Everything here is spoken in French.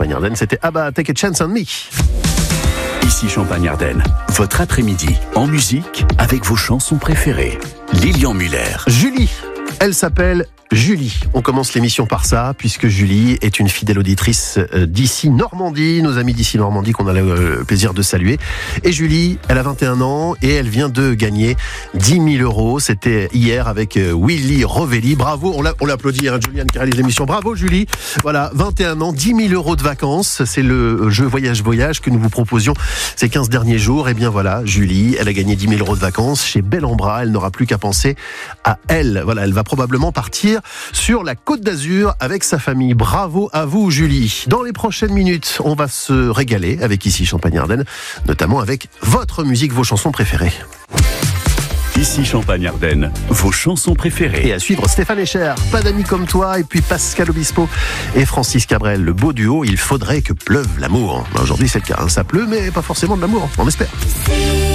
Champagne-Ardenne, c'était Abba, Take a Chance on Me. Ici Champagne-Ardenne, votre après-midi en musique avec vos chansons préférées. Lilian Muller. Julie, elle s'appelle Julie. On commence l'émission par ça, puisque Julie est une fidèle auditrice d'ici Normandie, nos amis d'ici Normandie qu'on a le plaisir de saluer. Et Julie, elle a 21 ans et elle vient de gagner 10 000 euros. C'était hier avec Willy Rovelli. Bravo, on l'applaudit, hein, Juliane qui réalise l'émission. Bravo Julie. Voilà, 21 ans, 10 000 euros de vacances. C'est le jeu Voyage que nous vous proposions ces 15 derniers jours. Et bien voilà, Julie, elle a gagné 10 000 euros de vacances chez Bel-en-Bras. Elle n'aura plus qu'à penser à elle. Voilà, elle va probablement partir sur la Côte d'Azur avec sa famille. Bravo à vous Julie. Dans les prochaines minutes, on va se régaler avec Ici Champagne-Ardenne, notamment avec votre musique, vos chansons préférées. Ici Champagne-Ardenne, vos chansons préférées. Et à suivre Stéphane Echer, Pas d'amis comme toi, et puis Pascal Obispo et Francis Cabrel, le beau duo. Il faudrait que pleuve l'amour. Aujourd'hui c'est le cas, hein. Ça pleut mais pas forcément de l'amour, on espère.